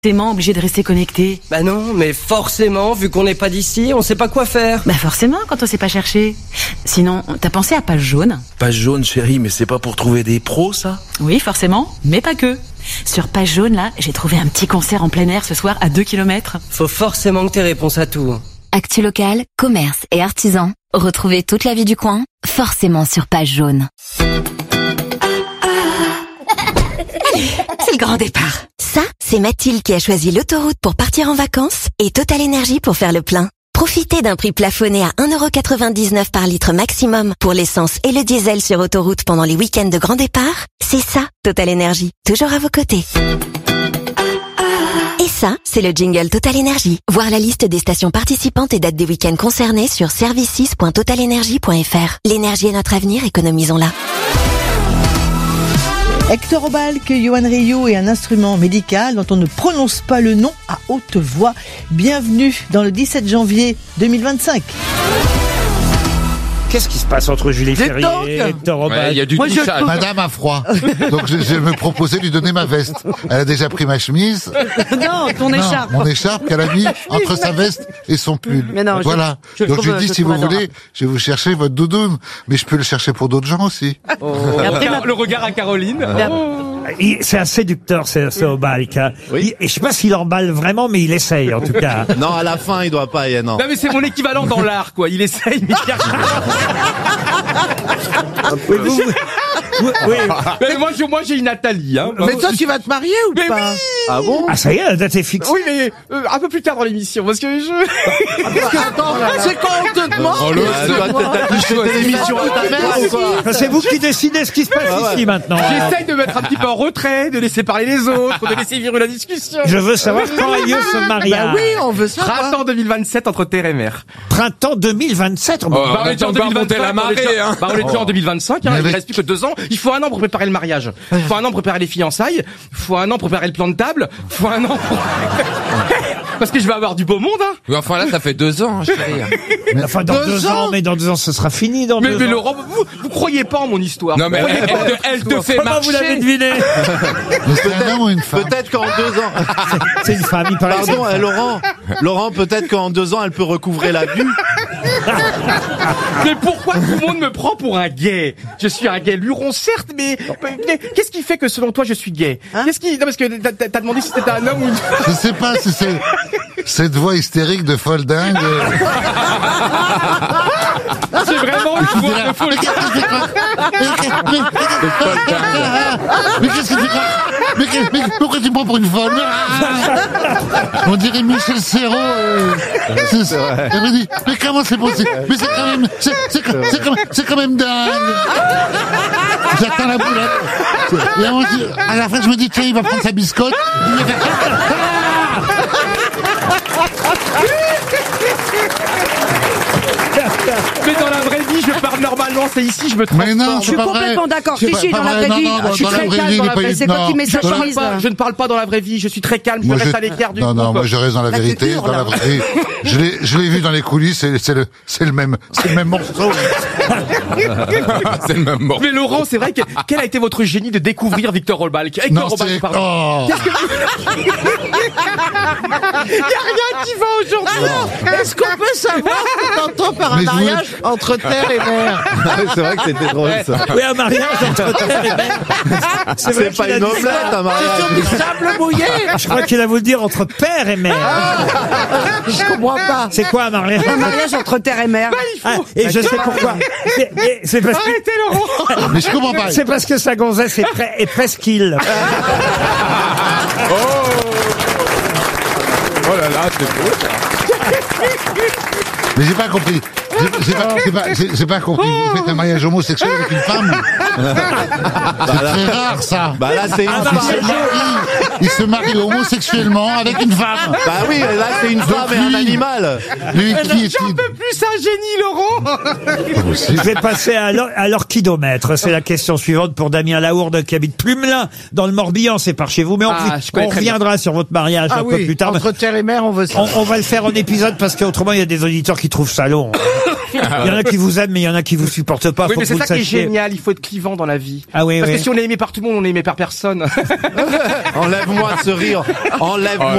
forcément obligé de rester connecté. Bah non, mais forcément, vu qu'on n'est pas d'ici, on sait pas quoi faire. Bah forcément, quand on sait pas chercher. Sinon, t'as pensé à Page Jaune? Page Jaune, chérie, mais c'est pas pour trouver des pros, ça? Oui, forcément, mais pas que. Sur Page Jaune, là, j'ai trouvé un petit concert en plein air ce soir à 2 km. Faut forcément que t'aies réponse à tout. Actu locale, commerce et artisans. Retrouvez toute la vie du coin, forcément sur Page Jaune. C'est le grand départ. Ça, c'est Mathilde qui a choisi l'autoroute pour partir en vacances et Total Énergie pour faire le plein. Profitez d'un prix plafonné à 1,99€ par litre maximum pour l'essence et le diesel sur autoroute pendant les week-ends de grand départ. C'est ça, Total Énergie. Toujours à vos côtés. Et ça, c'est le jingle Total Énergie. Voir la liste des stations participantes et dates des week-ends concernés sur services6.totalenergie.fr. L'énergie est notre avenir, économisons-la. Hector Obalk, Yohan Ryu et un instrument médical dont on ne prononce pas le nom à haute voix. Bienvenue dans le 17 janvier 2025. Qu'est-ce qui se passe entre Julie Ferrier et Hector Obalk? Il y a du touchage. Madame a froid. Donc je me proposais de lui donner ma veste. Elle a déjà pris ma chemise. Non, ton écharpe. Mon écharpe qu'elle a mis entre sa veste et son pull. Mais non, voilà. Donc je lui dis, si vous voulez, je vais vous chercher votre doudoune. Mais je peux le chercher pour d'autres gens aussi. Le regard à Caroline. C'est un séducteur, ce Obalk. Oui. Et je sais pas s'il emballe vraiment, mais il essaye, en tout cas. Non, à la fin, il doit pas, non. Non mais c'est mon équivalent dans l'art, quoi. Il essaye, mais il y arrive. Oui. Mais moi j'ai une Nathalie, hein. Mais toi, tu vas te marier ou Mais pas? oui. Ah bon? Ah, ça y est, la date est fixe. Oui, mais un peu plus tard dans l'émission, parce que Attends, c'est quand on te demande? T'as touché l'émission à ta mère ou quoi? Enfin, c'est vous qui décidez ce qui se passe ici maintenant. j'essaye de mettre un petit peu en retrait, de laisser parler les autres, de laisser vivre la discussion. Je veux savoir quand a lieu ce mariage. Bah oui, on veut savoir. Printemps 2027 entre terre et mer. Printemps 2027. On est déjà en 2025, on est déjà en 2025, hein, il Mais reste plus que 2 ans. Il faut 1 an pour préparer le mariage. Il faut 1 an pour préparer les fiançailles. Il faut 1 an pour préparer le plan de table. Il faut 1 an pour... Parce que je vais avoir du beau monde, hein. Oui, enfin là, ça fait 2 ans, chérie. Enfin, dans 2 ans, mais dans 2 ans, ce sera fini dans 2 ans. Mais Laurent, vous croyez pas en mon histoire. Non, mais elle te fait Comment vous l'avez marcher. deviné? Mais c'est un homme ou une femme? Peut-être qu'en 2 ans. C'est une femme, il paraît. Pardon, Laurent, peut-être qu'en 2 ans, elle peut recouvrer la vue. Mais pourquoi tout le monde me prend pour un gay? Je suis un gay luron, certes, mais qu'est-ce qui fait que selon toi je suis gay? Qu'est-ce qui... Non, parce que t'as demandé si c'était un homme ou une femme. Je sais pas si c'est cette voix hystérique de folle dingue. C'est vraiment une voix de folle. Mais qu'est-ce que tu crois? Mais pourquoi tu me prends pour une folle? On dirait Michel Serrault. Elle me dit, mais comment c'est possible? Mais c'est quand même dingue. J'attends la boulette. Et à la fin, je me dis, tiens, il va prendre sa biscotte. Mais dans la vraie vie, je parle normalement, c'est ici, je me trompe. Mais non, Je suis complètement d'accord. Fichu dans la vraie vie. Je suis très calme dans la vraie vie. C'est quoi qui met sa chemise? Je ne parle pas dans la vraie vie, je suis très calme, je reste à l'écart du groupe. Non, moi je reste dans la vérité, culture, dans là. la vraie. Je l'ai vu dans les coulisses, c'est le même morceau. C'est le même mot. Mais Laurent, c'est vrai que quel a été votre génie de découvrir Victor Obalk? Non, Hector Obalk, c'est... pardon. Oh. Qu'est-ce que... Il y a rien qui va aujourd'hui. Est-ce qu'on peut savoir ce que t'entends par un Mais vous- mariage entre terre et mer? C'est vrai que c'était drôle, ça. Oui, un mariage entre terre et mer. C'est vrai C'est pas qu'il a une dit omelette, ça. un mariage. Du sable mouillé? Je crois qu'il a voulu dire entre père et mère. Je comprends pas. C'est quoi un mariage? Un mariage entre terre et mer. Ah, et je sais pourquoi. C'est parce que... Arrêtez Laurent. Mais je comprends pas. C'est parce que sa gonzesse est presqu'île. Oh là là, c'est beau, ça. Mais j'ai pas compris. J'ai pas compris. Vous faites un mariage homosexuel avec une femme? C'est très rare, ça. Bah là, c'est une femme. Il se marie homosexuellement avec une femme. Bah oui, là, c'est une femme et un animal. Lui, qui est-il? J'en peux plus, c'est un génie Laurent. Je vais passer à l'orchidomètre. C'est la question suivante pour Damien Laourde qui habite Plumelin dans le Morbihan. C'est par chez vous. Mais je connais on très reviendra sur votre mariage un peu plus tard. Entre terre et mer, on veut ça. On va le faire en épisode parce qu'autrement il y a des auditeurs qui trouvent ça long. Il y en a qui vous aiment, mais il y en a qui vous supportent pas. Oui, faut mais que c'est vous ça le qui est sachiez. génial, il faut être clivant dans la vie. Ah oui, Parce oui. que si on est aimé par tout le monde, on est aimé par personne. Enlève-moi ce rire. Enlève-moi